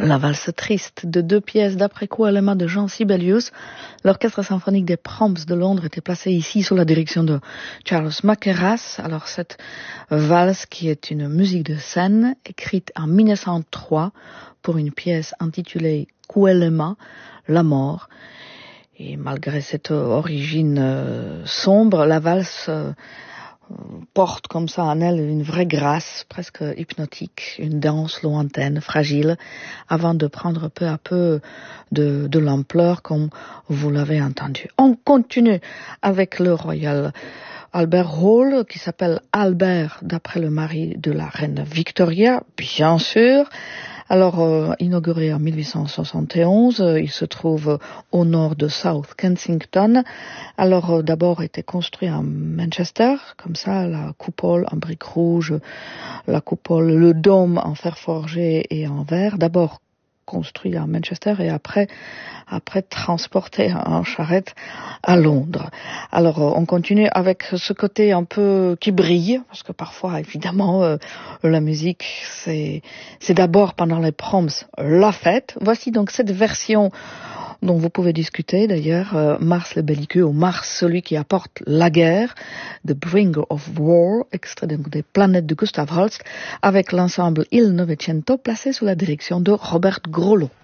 La valse triste de 2 pièces d'après Kuolema de Jean Sibelius. L'orchestre symphonique des Proms de Londres était placé ici sous la direction de Charles Mackerras. Alors cette valse qui est une musique de scène écrite en 1903 pour une pièce intitulée Kuolema, la mort. Et malgré cette origine sombre, la valse porte comme ça en elle une vraie grâce, presque hypnotique, une danse lointaine, fragile, avant de prendre peu à peu de l'ampleur comme vous l'avez entendu. On continue avec le Royal Albert Hall, qui s'appelle Albert d'après le mari de la reine Victoria, bien sûr. Alors, inauguré en 1871, il se trouve au nord de South Kensington. Alors, d'abord était construit en Manchester, comme ça, la coupole en briques rouges, la coupole, le dôme en fer forgé et en verre. D'abord construit à Manchester et après transporté en charrette à Londres. Alors on continue avec ce côté un peu qui brille, parce que parfois évidemment la musique c'est d'abord pendant les proms la fête. Voici donc cette version dont vous pouvez discuter d'ailleurs, Mars le belliqueux ou Mars celui qui apporte la guerre, The Bringer of War, extrait des Planètes de Gustav Holst, avec l'ensemble Il Novecento placé sous la direction de Robert Grollo.